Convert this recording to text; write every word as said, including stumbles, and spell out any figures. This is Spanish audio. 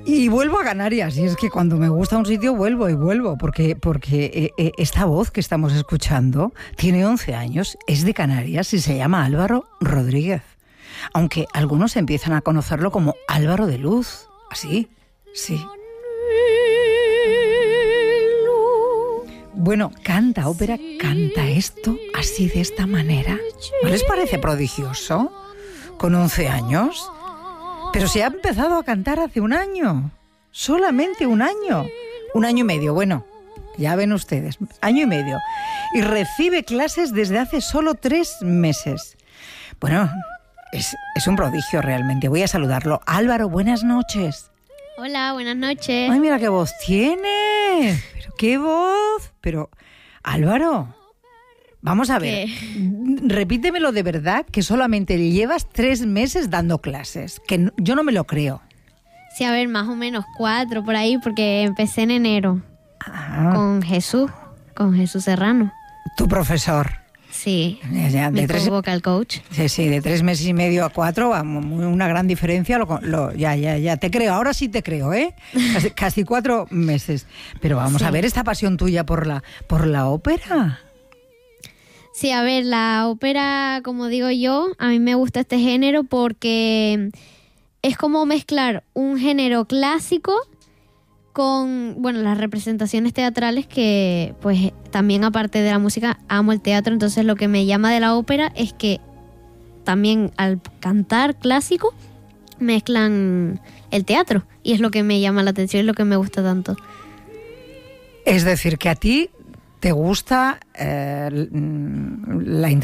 Y vuelvo a Canarias, y es que cuando me gusta un sitio vuelvo y vuelvo, porque, porque eh, esta voz que estamos escuchando tiene once años, es de Canarias y se llama Álvaro Rodríguez. Aunque algunos empiezan a conocerlo como Álvaro de Luz, así, sí. Bueno, canta ópera, canta esto así de esta manera. ¿No les parece prodigioso? Con once años... Pero se ha empezado a cantar hace un año, solamente un año, un año y medio, bueno, ya ven ustedes, año y medio. Y recibe clases desde hace solo tres meses. Bueno, es, es un prodigio realmente, voy a saludarlo. Álvaro, buenas noches. Hola, buenas noches. Ay, mira qué voz tiene, pero qué voz, pero Álvaro... Vamos a ver, ¿qué? Repítemelo de verdad, que solamente llevas tres meses dando clases, que no, yo no me lo creo. Sí, a ver, más o menos cuatro por ahí, porque empecé en enero ah. con Jesús, con Jesús Serrano. ¿Tu profesor? Sí, ya, de mi tres, vocal coach. Sí, sí, de tres meses y medio a cuatro, vamos, una gran diferencia, lo, lo, ya, ya, ya, te creo, ahora sí te creo, ¿eh? Casi, casi cuatro meses. Pero vamos sí. a ver esta pasión tuya por la, por la ópera. Sí, a ver, la ópera, como digo yo, a mí me gusta este género porque es como mezclar un género clásico con, bueno, las representaciones teatrales que, pues, también aparte de la música, amo el teatro. Entonces, lo que me llama de la ópera es que también al cantar clásico mezclan el teatro. Y es lo que me llama la atención, es lo que me gusta tanto. Es decir, que a ti... ¿Te gusta eh, la interpretación